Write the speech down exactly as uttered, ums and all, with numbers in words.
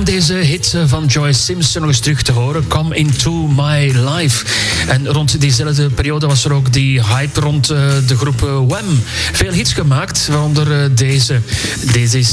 deze hit van Joyce Simpson nog eens terug te horen. Come Into My Life. En rond diezelfde periode was er ook die hype rond uh, de groep uh, Wham. Veel hits gemaakt, waaronder uh, deze. Deze is